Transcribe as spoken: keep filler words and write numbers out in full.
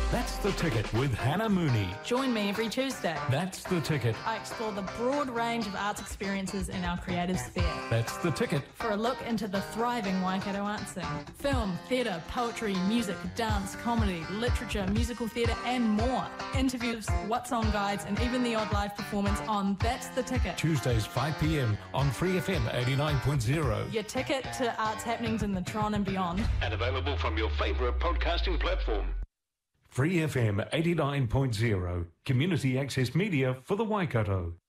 That's the Ticket with Hannah Mooney. Join me every Tuesday. That's the Ticket. I explore the broad range of arts experiences in our creative sphere. That's the Ticket. For a look into the thriving Waikato art scene. Film, theatre, poetry, music, dance, comedy, literature, musical theatre and more. Interviews, what's on guides and even the odd live performance on That's the Ticket. Tuesdays five p m on Free F M eighty-nine point zero. Your ticket to arts happenings in the Tron and beyond. And available from your favourite podcasting platform. Free F M eighty-nine point zero. Community access media for the Waikato.